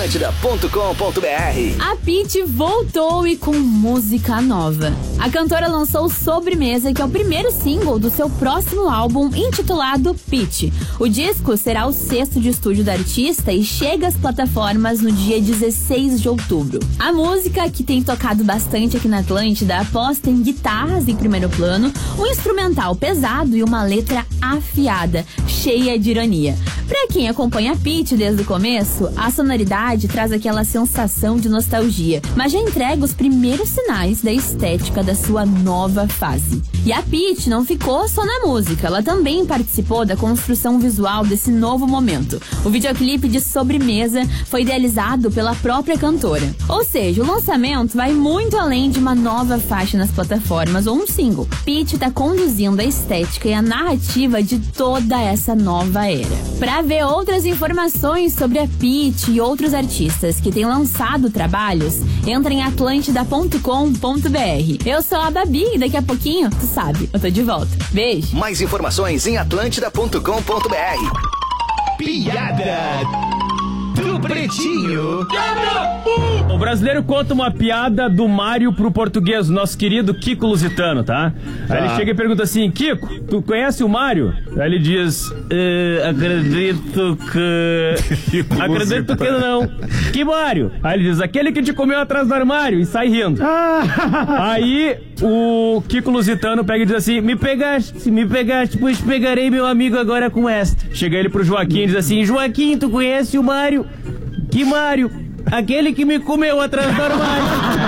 Atlântida.com.br. A Pitty voltou e com música nova. A cantora lançou Sobremesa, que é o primeiro single do seu próximo álbum, intitulado Pitty. O disco será o 6º de estúdio da artista e chega às plataformas no dia 16 de outubro. A música, que tem tocado bastante aqui na Atlântida, aposta em guitarras em primeiro plano, um instrumental pesado e uma letra afiada, cheia de ironia. Pra quem acompanha a Pitty desde o começo, a sonoridade traz aquela sensação de nostalgia, mas já entrega os primeiros sinais da estética da sua nova fase. E a Pitty não ficou só na música, ela também participou da construção visual desse novo momento. O videoclipe de Sobremesa foi idealizado pela própria cantora. Ou seja, o lançamento vai muito além de uma nova faixa nas plataformas ou um single. Pitty tá conduzindo a estética e a narrativa de toda essa nova era. Para ver outras informações sobre a Pitty e outros artistas que têm lançado trabalhos, entra em atlântida.com.br. Eu sou a Babi e daqui a pouquinho, tu sabe, eu tô de volta. Beijo! Mais informações em atlântida.com.br. Piada do Pretinho. O brasileiro conta uma piada do Mário pro português, nosso querido Kiko Lusitano, tá? Aí ele chega e pergunta assim: Kiko, tu conhece o Mário? Aí ele diz: acredito que... acredito que não. Que Mário? Aí ele diz: aquele que te comeu atrás do armário, e sai rindo. Aí o Kiko Lusitano pega e diz assim: me pegaste, pois pegarei meu amigo agora com esta. Chega ele pro Joaquim e diz assim: Joaquim, tu conhece o Mário? Que Mário? Aquele que me comeu atrás do armário.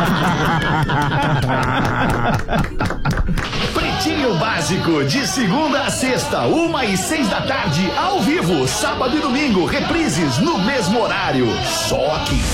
Pretinho Básico, de segunda a sexta, 1h06 da tarde, ao vivo, sábado e domingo, reprises no mesmo horário. Só aqui